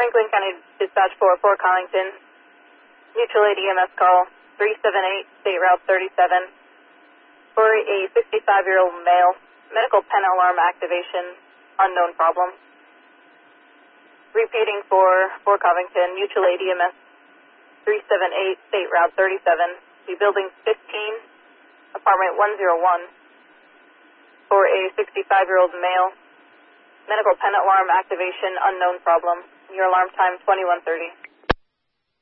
Franklin County Dispatch 4, Fort Collington. Mutual aid EMS call 378, State Route 37. For a 65-year-old male, medical pen alarm activation, unknown problem. Repeating for Fort Covington, mutual aid EMS 378, State Route 37, the building 15, apartment 101. For a 65-year-old male, medical pen alarm activation, unknown problem. Your alarm time 2130.